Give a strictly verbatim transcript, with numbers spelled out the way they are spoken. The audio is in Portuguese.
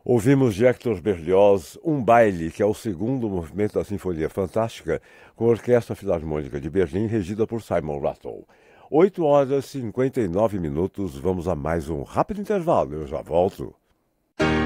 Ouvimos de Hector Berlioz Um Baile, que é o segundo movimento da Sinfonia Fantástica, com a Orquestra Filarmônica de Berlim, regida por Simon Rattle. oito horas e cinquenta e nove minutos, vamos a mais um rápido intervalo, eu já volto.